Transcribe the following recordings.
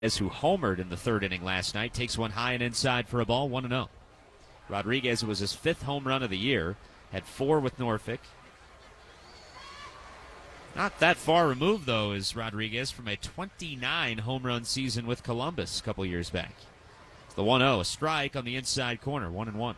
who homered in the third inning last night, takes one high and inside for a ball, 1-0. Rodriguez, it was his fifth home run of the year, had 4 with Norfolk. Not that far removed, though, is Rodriguez from a 29 home run season with Columbus a couple years back. It's the 1-0, a strike on the inside corner, 1-1.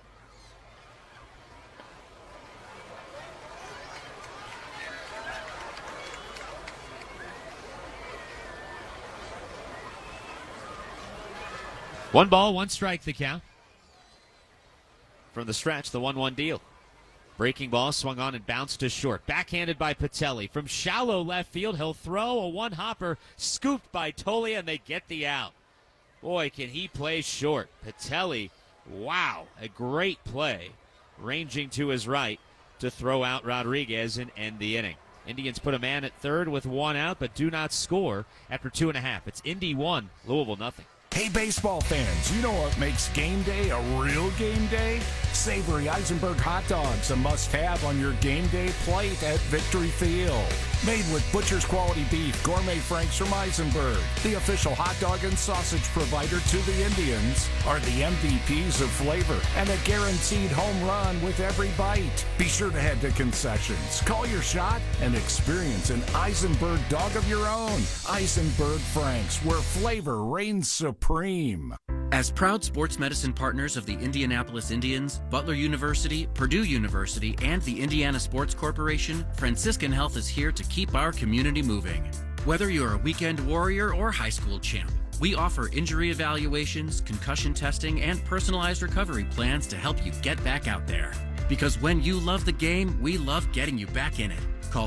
One ball, one strike, the count. From the stretch, the 1-1 deal. Breaking ball swung on and bounced to short. Backhanded by Patelli. From shallow left field, he'll throw a one-hopper, scooped by Tolia, and they get the out. Boy, can he play short. Patelli, wow, a great play, ranging to his right to throw out Rodriguez and end the inning. Indians put a man at third with 1 out, but do not score after 2.5. It's Indy 1, Louisville nothing. Hey, baseball fans, you know what makes game day a real game day? Savory Eisenberg hot dogs, a must-have on your game day plate at Victory Field. Made with butcher's quality beef, gourmet franks from Eisenberg, the official hot dog and sausage provider to the Indians, are the MVPs of flavor and a guaranteed home run with every bite. Be sure to head to concessions, call your shot, and experience an Eisenberg dog of your own. Eisenberg Franks, where flavor reigns supreme. As proud sports medicine partners of the Indianapolis Indians, Butler University, Purdue University, and the Indiana Sports Corporation, Franciscan Health is here to keep our community moving. Whether you're a weekend warrior or high school champ, we offer injury evaluations, concussion testing, and personalized recovery plans to help you get back out there. Because when you love the game, we love getting you back in it. Call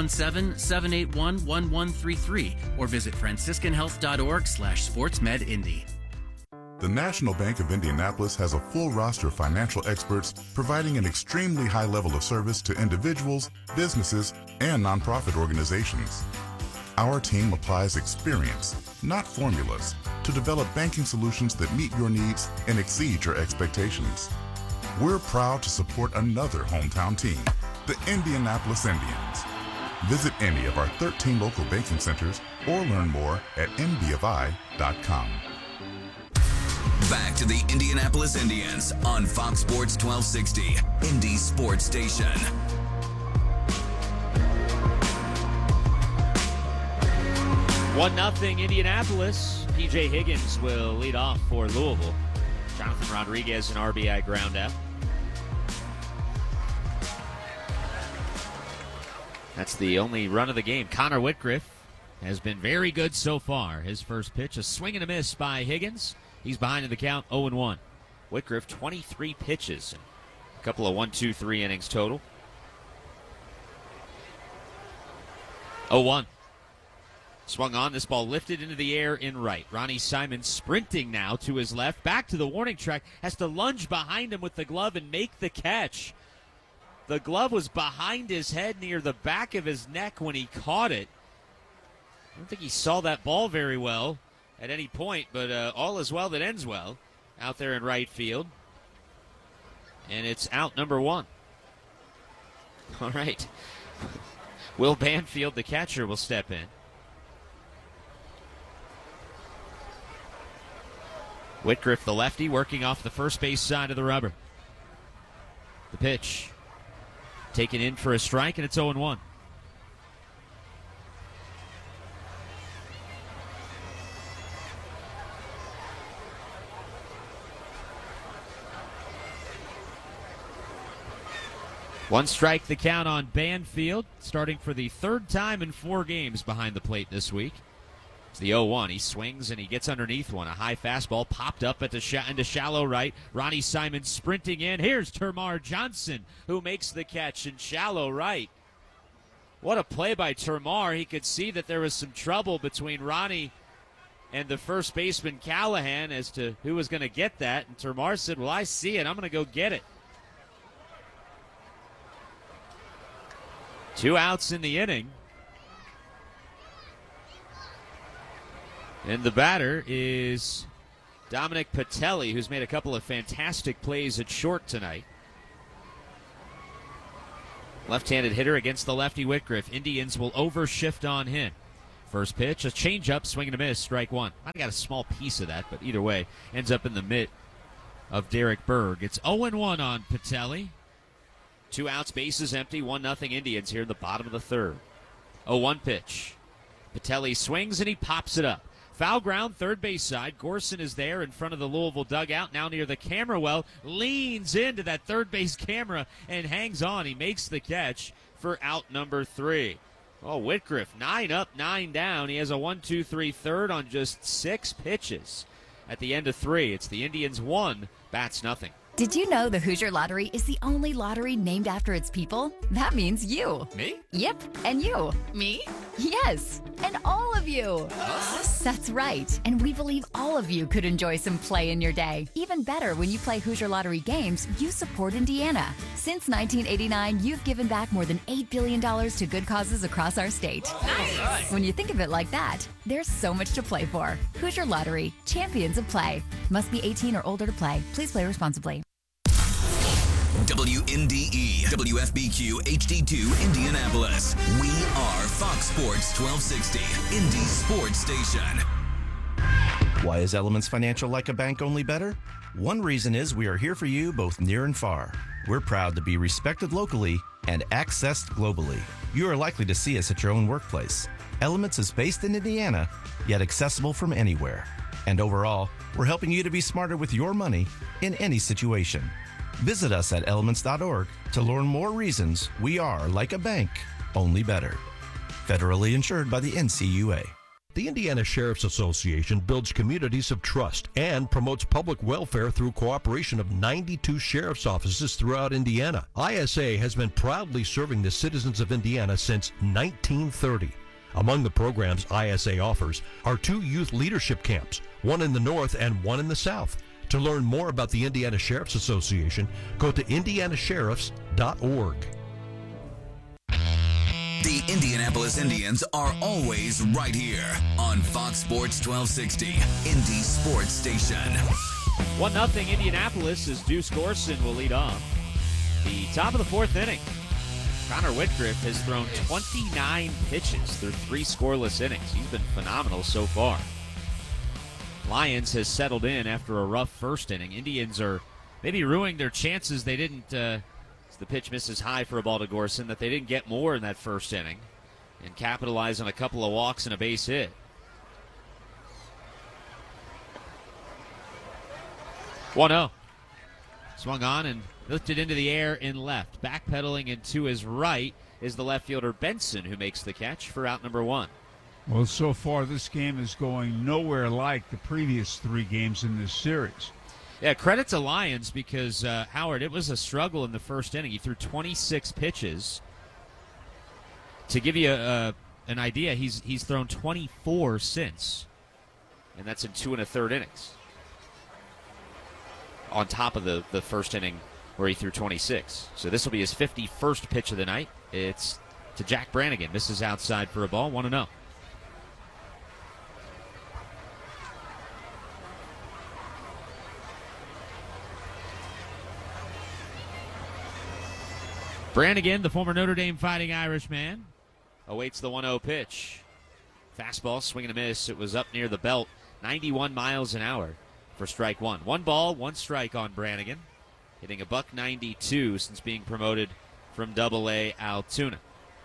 317-781-1133 or visit franciscanhealth.org/sportsmedindy. The National Bank of Indianapolis has a full roster of financial experts providing an extremely high level of service to individuals, businesses, and nonprofit organizations. Our team applies experience, not formulas, to develop banking solutions that meet your needs and exceed your expectations. We're proud to support another hometown team, the Indianapolis Indians. Visit any of our 13 local banking centers or learn more at ndofI.com. Back to the Indianapolis Indians on Fox Sports 1260, Indy Sports Station. One nothing Indianapolis. P.J. Higgins will lead off for Louisville. Jonathan Rodriguez, an RBI ground out. That's the only run of the game. Connor Whitgriff has been very good so far. His first pitch, a swing and a miss by Higgins. He's behind in the count, 0-1. Whitgriff, 23 pitches. A couple of 1-2-3 innings total. 0-1. Swung on. This ball lifted into the air in right. Ronnie Simon sprinting now to his left. Back to the warning track. Has to lunge behind him with the glove and make the catch. The glove was behind his head near the back of his neck when he caught it. I don't think he saw that ball very well at any point, but all is well that ends well out there in right field. And it's out number 1. All right. Will Banfield, the catcher, will step in. Whitgriff, the lefty, working off the first base side of the rubber. The pitch taken in for a strike, and it's 0-1. One strike the count on Banfield, starting for the third time in 4 games behind the plate this week. It's the 0-1. He swings and he gets underneath one. A high fastball popped up into shallow right. Ronnie Simon sprinting in. Here's Termar Johnson, who makes the catch in shallow right. What a play by Termar. He could see that there was some trouble between Ronnie and the first baseman Callahan as to who was going to get that. And Termar said, well, I see it. I'm going to go get it. 2 outs in the inning. And the batter is Dominic Patelli, who's made a couple of fantastic plays at short tonight. Left-handed hitter against the lefty Whitgriff. Indians will overshift on him. First pitch, a changeup, swing and a miss, strike one. Might have got a small piece of that, but either way, ends up in the mitt of Derek Berg. It's 0-1 on Patelli. 2 outs, bases empty, 1-0 Indians here in the bottom of the third. 0-1 pitch. Patelli swings and he pops it up. Foul ground, third base side. Gorson is there in front of the Louisville dugout, now near the camera well, leans into that third base camera and hangs on. He makes the catch for out number 3. Oh, Whitgriff, 9 up, 9 down. He has a 1-2-3 third on just 6 pitches. At the end of 3, it's the Indians 1, Bats nothing. Did you know the Hoosier Lottery is the only lottery named after its people? That means you. Me? Yep, and you. Me? Yes, and all of you. Us? That's right, and we believe all of you could enjoy some play in your day. Even better, when you play Hoosier Lottery games, you support Indiana. Since 1989, you've given back more than $8 billion to good causes across our state. Nice. When you think of it like that, there's so much to play for. Hoosier Lottery, champions of play. Must be 18 or older to play. Please play responsibly. WNDE, WFBQ, HD2, Indianapolis. We are Fox Sports 1260, Indy Sports Station. Why is Elements Financial like a bank only better? One reason is we are here for you both near and far. We're proud to be respected locally and accessed globally. You are likely to see us at your own workplace. Elements is based in Indiana, yet accessible from anywhere. And overall, we're helping you to be smarter with your money in any situation. Visit us at elements.org to learn more reasons we are like a bank, only better. Federally insured by the NCUA. The Indiana Sheriff's Association builds communities of trust and promotes public welfare through cooperation of 92 sheriff's offices throughout Indiana. ISA has been proudly serving the citizens of Indiana since 1930. Among the programs ISA offers are 2 youth leadership camps, one in the north and one in the south. To learn more about the Indiana Sheriff's Association, go to indianasheriffs.org. The Indianapolis Indians are always right here on Fox Sports 1260, Indy Sports Station. 1-0 Indianapolis as Deuce Gorson will lead off. The top of the 4th inning. Connor Whitgriff has thrown 29 pitches through 3 scoreless innings. He's been phenomenal so far. Lyons has settled in after a rough first inning. Indians are maybe ruining their chances. They didn't, the pitch misses high for a ball to Gorson, that they didn't get more in that first inning and capitalize on a couple of walks and a base hit. 1-0. Swung on and lifted into the air in left. Backpedaling and to his right is the left fielder Benson, who makes the catch for out number 1. Well, so far this game is going nowhere like the previous 3 games in this series. Yeah, credit to Lyons because, Howard, it was a struggle in the first inning. He threw 26 pitches. To give you an idea, he's thrown 24 since, and that's in 2 1/3 innings. On top of the first inning where he threw 26. So this will be his 51st pitch of the night. It's to Jack Brannigan. Misses outside for a ball, 1-0. Brannigan, the former Notre Dame Fighting Irishman, awaits the 1-0 pitch. Fastball, swing and a miss. It was up near the belt, 91 miles an hour for strike 1. 1 ball, 1 strike on Brannigan, hitting a .192 since being promoted from Double-A Altoona.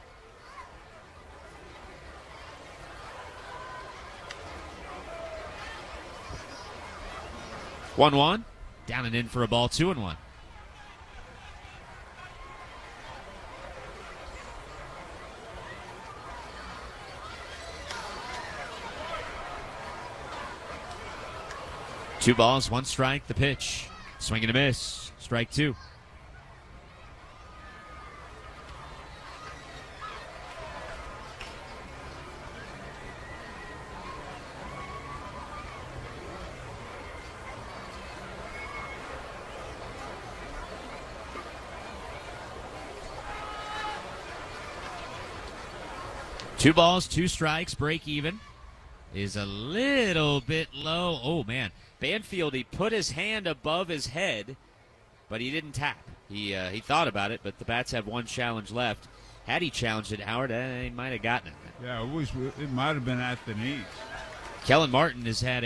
One, down and in for a ball, 2-1. Two balls, 1 strike, the pitch. Swing and a miss. Strike 2. Two balls, 2 strikes, break even. Is a little bit low. Oh, man. Banfield, he put his hand above his head, but he didn't tap. He thought about it, but the Bats have 1 challenge left. Had he challenged it, Howard, he might have gotten it. Yeah, it might have been at the knees. Kellen Martin has had